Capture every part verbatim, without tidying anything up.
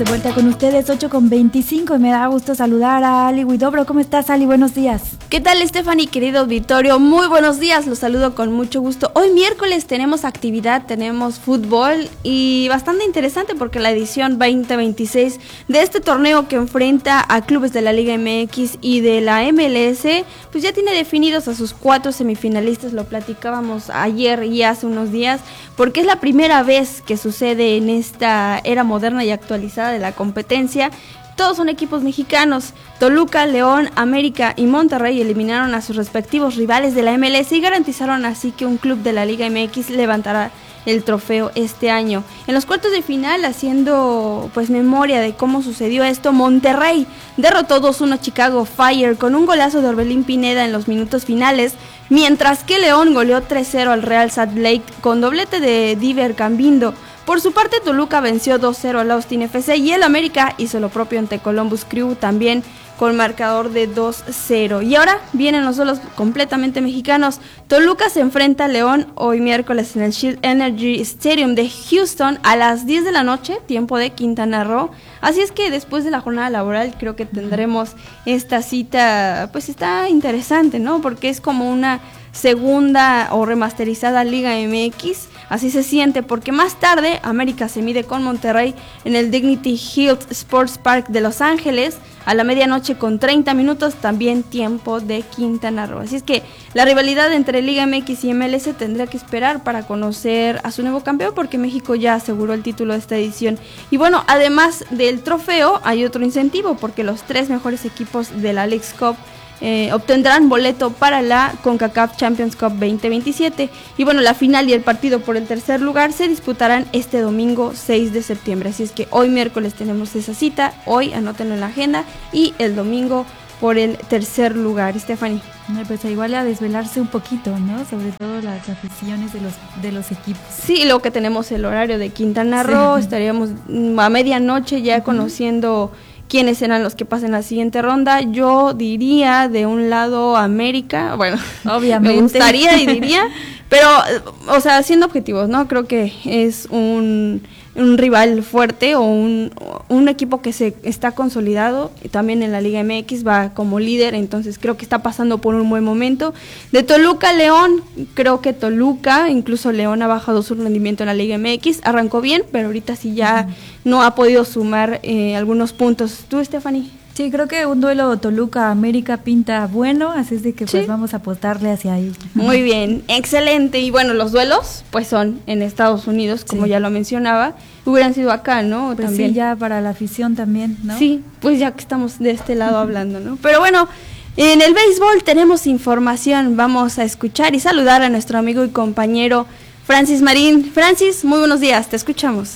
de vuelta con ustedes, ocho con veinticinco, y me da gusto saludar a Ali Huidobro. ¿Cómo estás, Ali? Buenos días. ¿Qué tal, Stephanie, querido auditorio? Muy buenos días, los saludo con mucho gusto. Hoy miércoles tenemos actividad, tenemos fútbol y bastante interesante porque la edición veinte veintiséis de este torneo que enfrenta a clubes de la Liga M X y de la M L S, pues ya tiene definidos a sus cuatro semifinalistas, lo platicábamos ayer y hace unos días, porque es la primera vez que sucede en esta era moderna y actualizada de la competencia. Todos son equipos mexicanos. Toluca, León, América y Monterrey eliminaron a sus respectivos rivales de la M L S y garantizaron así que un club de la Liga M X levantará el trofeo este año. En los cuartos de final, haciendo pues memoria de cómo sucedió esto, Monterrey derrotó dos uno a Chicago Fire con un golazo de Orbelín Pineda en los minutos finales, mientras que León goleó tres cero al Real Salt Lake con doblete de Diver Cambindo. Por su parte, Toluca venció dos cero al Austin F C y el América hizo lo propio ante Columbus Crew, también con marcador de dos cero. Y ahora vienen los duelos completamente mexicanos. Toluca se enfrenta a León hoy miércoles en el Shield Energy Stadium de Houston a las diez de la noche, tiempo de Quintana Roo. Así es que después de la jornada laboral creo que tendremos esta cita, pues está interesante, ¿no? Porque es como una segunda o remasterizada Liga M X. Así se siente porque más tarde América se mide con Monterrey en el Dignity Health Sports Park de Los Ángeles a la medianoche con treinta minutos, también tiempo de Quintana Roo. Así es que la rivalidad entre Liga M X y M L S tendrá que esperar para conocer a su nuevo campeón, porque México ya aseguró el título de esta edición. Y bueno, además del trofeo hay otro incentivo, porque los tres mejores equipos de la Leagues Cup Eh, obtendrán boleto para la CONCACAF Champions Cup veinte veintisiete. Y bueno, la final y el partido por el tercer lugar se disputarán este domingo seis de septiembre. Así es que hoy miércoles tenemos esa cita, hoy anótenlo en la agenda, y el domingo por el tercer lugar. Stephanie. Pues igual a desvelarse un poquito, ¿no? Sobre todo las aficiones de los de los equipos. Sí, luego que tenemos el horario de Quintana Roo, sí. Estaríamos a medianoche ya uh-huh. conociendo quiénes serán los que pasen la siguiente ronda. Yo diría de un lado América, bueno, obviamente me gustaría y diría, pero, o sea, siendo objetivos, ¿no? Creo que es un, un rival fuerte o un, un equipo que se está consolidado, y también en la Liga M X va como líder, entonces creo que está pasando por un buen momento. De Toluca, León, creo que Toluca, incluso León ha bajado su rendimiento en la Liga M X, arrancó bien, pero ahorita sí ya uh-huh. no ha podido sumar eh, algunos puntos. ¿Tú, Stephanie? Sí, creo que un duelo Toluca-América pinta bueno, así es de que pues ¿sí? vamos a apostarle hacia ahí. Muy bien, excelente. Y bueno, los duelos pues son en Estados Unidos, como sí. ya lo mencionaba. Hubieran sido acá, ¿no? Pues también. Sí, ya para la afición también, ¿no? Sí, pues ya que estamos de este lado hablando, ¿no? Pero bueno, en el béisbol tenemos información. Vamos a escuchar y saludar a nuestro amigo y compañero Francis Marín. Francis, muy buenos días, te escuchamos.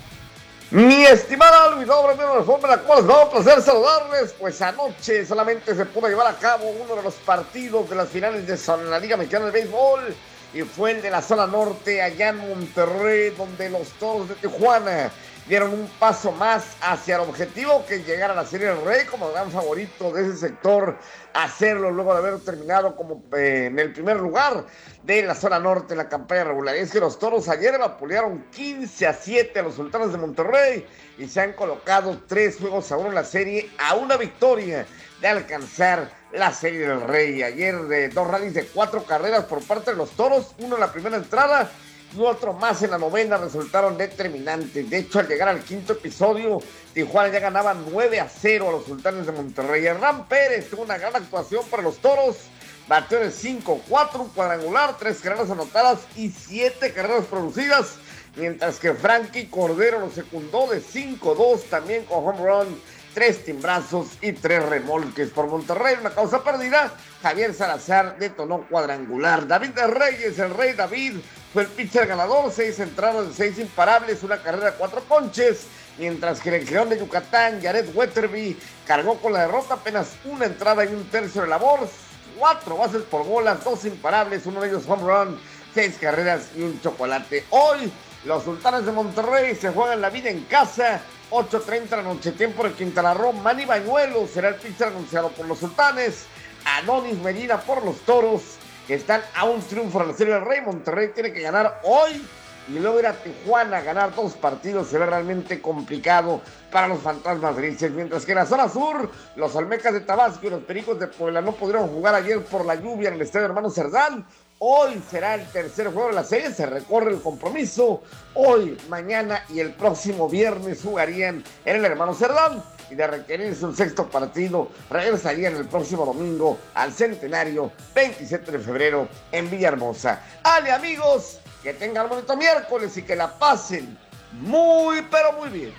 Mi estimada Luis Obra, de la forma en la cual es un placer saludarles. Pues anoche solamente se pudo llevar a cabo uno de los partidos de las finales de la Liga Mexicana de Béisbol, y fue el de la zona norte allá en Monterrey, donde los Toros de Tijuana dieron un paso más hacia el objetivo, que es llegar a la Serie del Rey como gran favorito de ese sector, hacerlo luego de haber terminado como eh, en el primer lugar de la zona norte en la campaña regular. Y es que los Toros ayer vapulearon quince a siete a los Sultanes de Monterrey y se han colocado tres juegos a uno en la serie, a una victoria de alcanzar la Serie del Rey. Ayer de dos rallies de cuatro carreras por parte de los Toros, uno en la primera entrada y otro más en la novena, resultaron determinantes. De hecho, al llegar al quinto episodio, Tijuana ya ganaba nueve a cero a los Sultanes de Monterrey. Hernán Pérez tuvo una gran actuación para los Toros, batió de cinco cuatro, un cuadrangular, tres carreras anotadas y siete carreras producidas, mientras que Frankie Cordero lo secundó de cinco dos, también con home run, tres timbrazos y tres remolques. Por Monterrey, una causa perdida, Javier Salazar detonó cuadrangular. David de Reyes, el Rey David, fue el pitcher ganador, seis entradas de seis imparables, una carrera, cuatro ponches, mientras que el León de Yucatán, Jared Weatherby, cargó con la derrota, apenas una entrada y un tercio de labor, cuatro bases por bolas, dos imparables, uno de ellos home run, seis carreras y un chocolate. Hoy, los Sultanes de Monterrey se juegan la vida en casa, ocho treinta de la noche, tiempo de Quintana Roo. Manny Bañuelos será el pitcher anunciado por los Sultanes, Adonis Medina por los Toros, que están a un triunfo en la Serie del Rey. Monterrey tiene que ganar hoy y luego ir a Tijuana a ganar dos partidos se ve realmente complicado para los fantasmas grises, mientras que en la zona sur, los Olmecas de Tabasco y los Pericos de Puebla no pudieron jugar ayer por la lluvia en el estadio Hermano Cerdán. Hoy será el tercer juego de la serie, se recorre el compromiso. Hoy, mañana y el próximo viernes jugarían en el Hermano Cerdán. Y de requerirse un sexto partido, regresarían el próximo domingo al Centenario, veintisiete de febrero, en Villahermosa. Ale, amigos, que tengan un bonito miércoles y que la pasen muy, pero muy bien.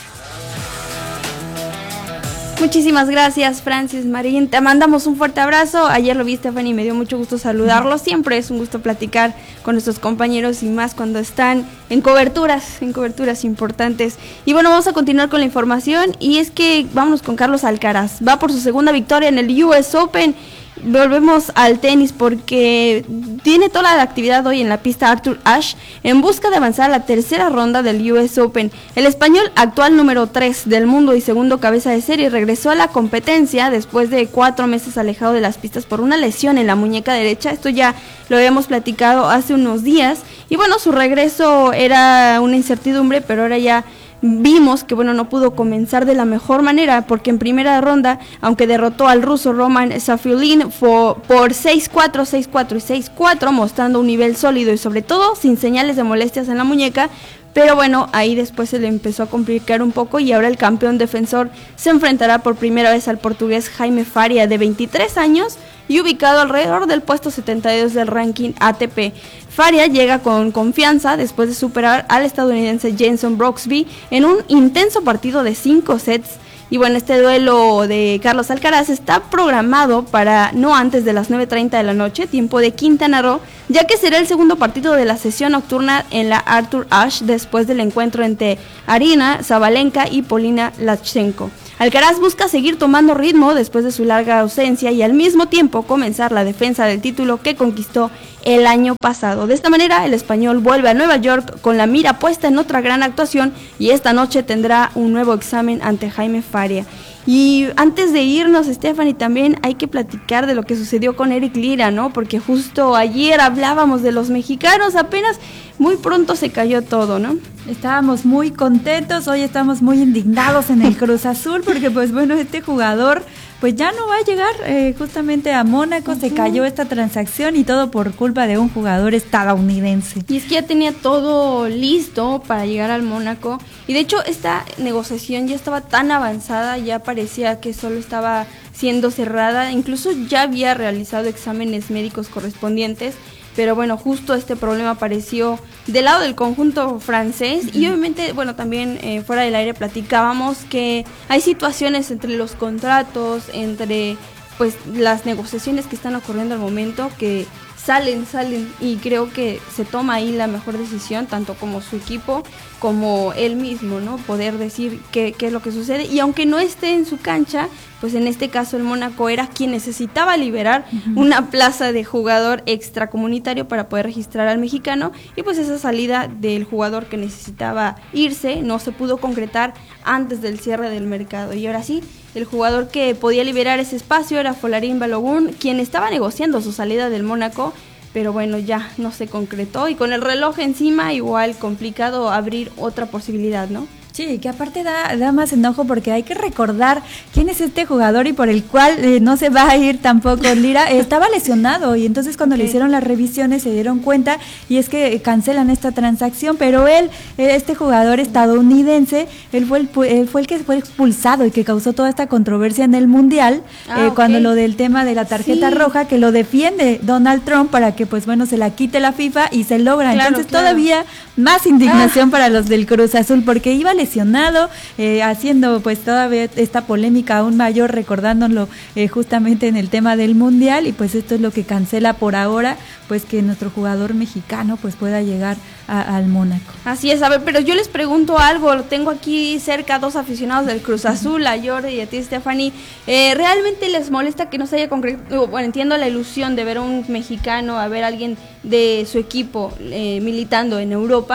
Muchísimas gracias, Francis Marín. Te mandamos un fuerte abrazo. Ayer lo vi, Stephanie, y me dio mucho gusto saludarlo. Siempre es un gusto platicar con nuestros compañeros y más cuando están en coberturas, en coberturas importantes. Y bueno, vamos a continuar con la información y es que vámonos con Carlos Alcaraz. Va por su segunda victoria en el U S Open. Volvemos al tenis porque tiene toda la actividad hoy en la pista Arthur Ashe en busca de avanzar a la tercera ronda del U S Open. El español, actual número tres del mundo y segundo cabeza de serie, regresó a la competencia después de cuatro meses alejado de las pistas por una lesión en la muñeca derecha. Esto ya lo habíamos platicado hace unos días y bueno, su regreso era una incertidumbre, pero ahora ya vimos que bueno, no pudo comenzar de la mejor manera porque en primera ronda, aunque derrotó al ruso Roman Safiullin por seis cuatro, seis cuatro y seis cuatro, mostrando un nivel sólido y sobre todo sin señales de molestias en la muñeca, pero bueno, ahí después se le empezó a complicar un poco y ahora el campeón defensor se enfrentará por primera vez al portugués Jaime Faria, de veintitrés años y ubicado alrededor del puesto setenta y dos del ranking A T P. Faria llega con confianza después de superar al estadounidense Jenson Brooksby en un intenso partido de cinco sets. Y bueno, este duelo de Carlos Alcaraz está programado para no antes de las nueve treinta de la noche, tiempo de Quintana Roo, ya que será el segundo partido de la sesión nocturna en la Arthur Ashe después del encuentro entre Aryna Sabalenka y Polina Lachenko. Alcaraz busca seguir tomando ritmo después de su larga ausencia y al mismo tiempo comenzar la defensa del título que conquistó el año pasado. De esta manera, el español vuelve a Nueva York con la mira puesta en otra gran actuación y esta noche tendrá un nuevo examen ante Jaime Faria. Y antes de irnos, Stephanie, también hay que platicar de lo que sucedió con Eric Lira, ¿no? Porque justo ayer hablábamos de los mexicanos, apenas muy pronto se cayó todo, ¿no? Estábamos muy contentos, hoy estamos muy indignados en el Cruz Azul porque pues bueno, este jugador pues ya no va a llegar eh, justamente a Mónaco, uh-huh. Se cayó esta transacción y todo por culpa de un jugador estadounidense. Y es que ya tenía todo listo para llegar al Mónaco y de hecho esta negociación ya estaba tan avanzada, ya parecía que solo estaba siendo cerrada, incluso ya había realizado exámenes médicos correspondientes. Pero bueno, justo este problema apareció del lado del conjunto francés uh-huh. Y obviamente, bueno, también eh, fuera del aire platicábamos que hay situaciones entre los contratos, entre pues las negociaciones que están ocurriendo al momento que salen, salen y creo que se toma ahí la mejor decisión, tanto como su equipo como él mismo, ¿no? Poder decir qué, qué es lo que sucede y aunque no esté en su cancha, pues en este caso el Mónaco era quien necesitaba liberar uh-huh. una plaza de jugador extracomunitario para poder registrar al mexicano y pues esa salida del jugador que necesitaba irse no se pudo concretar antes del cierre del mercado y ahora sí, el jugador que podía liberar ese espacio era Folarin Balogun, quien estaba negociando su salida del Mónaco, pero bueno, ya no se concretó y con el reloj encima igual complicado abrir otra posibilidad, ¿no? Sí, que aparte da, da más enojo porque hay que recordar quién es este jugador y por el cual eh, no se va a ir tampoco Lira. Eh, estaba lesionado y entonces cuando okay. le hicieron las revisiones se dieron cuenta y es que cancelan esta transacción, pero él, este jugador estadounidense, él fue el, él fue el que fue expulsado y que causó toda esta controversia en el Mundial, ah, eh, okay. cuando lo del tema de la tarjeta sí. roja, que lo defiende Donald Trump para que pues bueno se la quite la FIFA y se logra. Claro, entonces claro. todavía más indignación ah. para los del Cruz Azul porque iba lesionado, eh, haciendo pues todavía esta polémica aún mayor, recordándolo eh, justamente en el tema del Mundial y pues esto es lo que cancela por ahora, pues que nuestro jugador mexicano pues pueda llegar a, al Mónaco. Así es, a ver, pero yo les pregunto algo, tengo aquí cerca dos aficionados del Cruz Azul, a Jordi y a ti, Stephanie, eh, ¿realmente les molesta que no se haya concretado? Bueno, entiendo la ilusión de ver a un mexicano, a ver a alguien de su equipo eh, militando en Europa,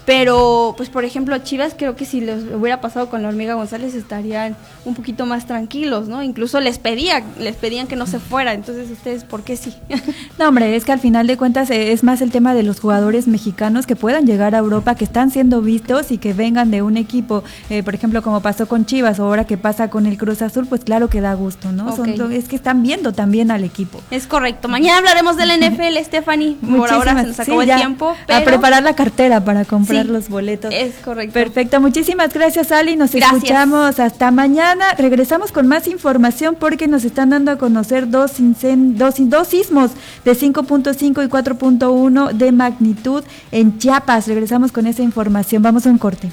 pero pues por ejemplo Chivas creo que si les hubiera pasado con la Hormiga González estarían un poquito más tranquilos, ¿no? Incluso les pedía, les pedían que no se fuera, entonces ustedes, ¿por qué sí? No, hombre, es que al final de cuentas es más el tema de los jugadores mexicanos que puedan llegar a Europa, que están siendo vistos y que vengan de un equipo, eh, por ejemplo, como pasó con Chivas o ahora que pasa con el Cruz Azul, pues claro que da gusto, ¿no? Okay. Son, es que están viendo también al equipo. Es correcto. Mañana hablaremos de la N F L, Stephanie. Por ahora se nos acabó sí, el tiempo. Pero... a preparar la cartera para comprar sí, los boletos. Es correcto. Perfecto. Muchísimas gracias, Ali. Nos gracias. escuchamos hasta mañana. Regresamos con más información porque nos están dando a conocer dos, incend- dos, dos sismos de cinco punto cinco y cuatro punto uno de magnitud en Chiapas. Regresamos con esa información. Vamos a un corte.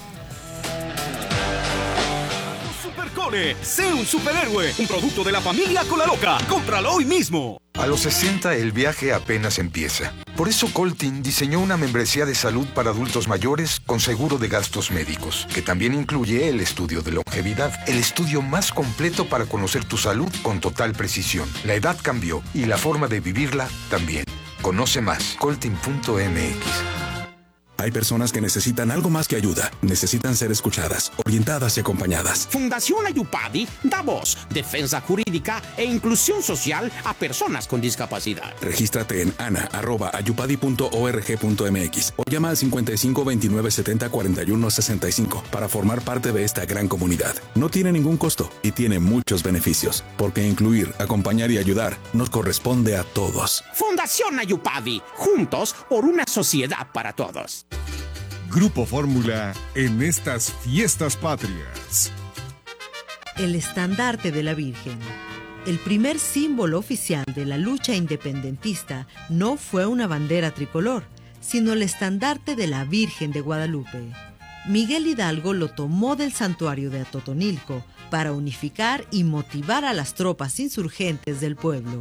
Supercole, sé un superhéroe, un producto de la familia Cola Loca. Cómpralo hoy mismo. A los sesenta el viaje apenas empieza. Por eso Coltin diseñó una membresía de salud para adultos mayores con seguro de gastos médicos, que también incluye el estudio de longevidad, el estudio más completo para conocer tu salud con total precisión. La edad cambió y la forma de vivirla también. Conoce más, coltin punto m x. Hay personas que necesitan algo más que ayuda. Necesitan ser escuchadas, orientadas y acompañadas. Fundación Ayupadi da voz, defensa jurídica e inclusión social a personas con discapacidad. Regístrate en ana arroba ayupadi punto org punto m x o llama al cincuenta y cinco veintinueve setenta cuarenta y uno sesenta y cinco para formar parte de esta gran comunidad. No tiene ningún costo y tiene muchos beneficios, porque incluir, acompañar y ayudar nos corresponde a todos. Fundación Ayupadi, juntos por una sociedad para todos. Grupo Fórmula en estas fiestas patrias. El estandarte de la Virgen. El primer símbolo oficial de la lucha independentista no fue una bandera tricolor, sino el estandarte de la Virgen de Guadalupe. Miguel Hidalgo lo tomó del santuario de Atotonilco para unificar y motivar a las tropas insurgentes del pueblo.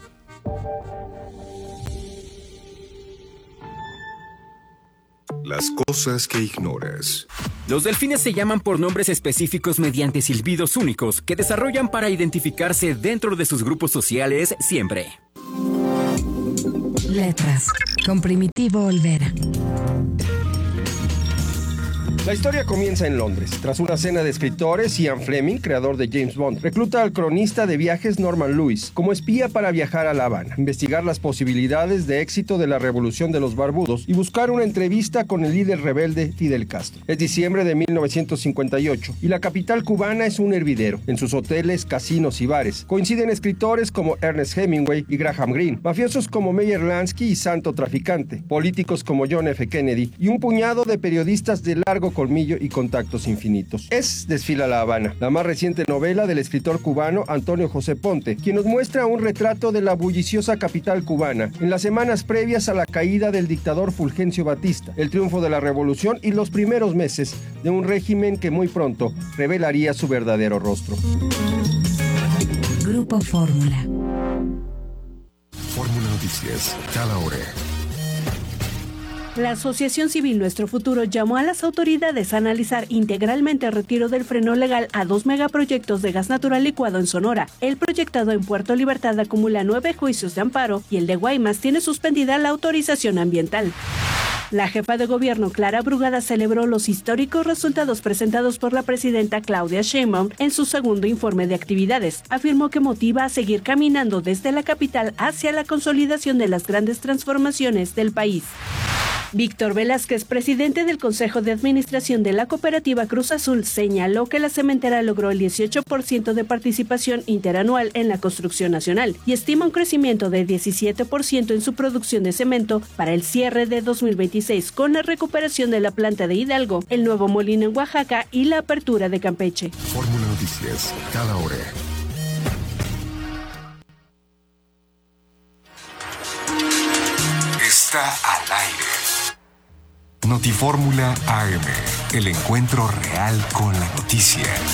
Las cosas que ignoras. Los delfines se llaman por nombres específicos mediante silbidos únicos que desarrollan para identificarse dentro de sus grupos sociales siempre. Letras, con Primitivo Olvera. La historia comienza en Londres. Tras una cena de escritores, Ian Fleming, creador de James Bond, recluta al cronista de viajes Norman Lewis como espía para viajar a La Habana, investigar las posibilidades de éxito de la revolución de los barbudos y buscar una entrevista con el líder rebelde Fidel Castro. Es diciembre de mil novecientos cincuenta y ocho y la capital cubana es un hervidero. En sus hoteles, casinos y bares coinciden escritores como Ernest Hemingway y Graham Greene, mafiosos como Meyer Lansky y Santo Traficante, políticos como John F. Kennedy y un puñado de periodistas de largo colmillo y contactos infinitos. Es Desfila La Habana, la más reciente novela del escritor cubano Antonio José Ponte, quien nos muestra un retrato de la bulliciosa capital cubana en las semanas previas a la caída del dictador Fulgencio Batista, el triunfo de la revolución y los primeros meses de un régimen que muy pronto revelaría su verdadero rostro. Grupo Fórmula. Fórmula Noticias, cada hora. La Asociación Civil Nuestro Futuro llamó a las autoridades a analizar integralmente el retiro del freno legal a dos megaproyectos de gas natural licuado en Sonora. El proyectado en Puerto Libertad acumula nueve juicios de amparo y el de Guaymas tiene suspendida la autorización ambiental. La jefa de gobierno, Clara Brugada, celebró los históricos resultados presentados por la presidenta Claudia Sheinbaum en su segundo informe de actividades. Afirmó que motiva a seguir caminando desde la capital hacia la consolidación de las grandes transformaciones del país. Víctor Velázquez, presidente del Consejo de Administración de la Cooperativa Cruz Azul, señaló que la cementera logró el dieciocho por ciento de participación interanual en la construcción nacional y estima un crecimiento de diecisiete por ciento en su producción de cemento para el cierre de dos mil veintiséis con la recuperación de la planta de Hidalgo, el nuevo molino en Oaxaca y la apertura de Campeche. Fórmula Noticias, cada hora. Está al aire. Notifórmula A M, el encuentro real con la noticia.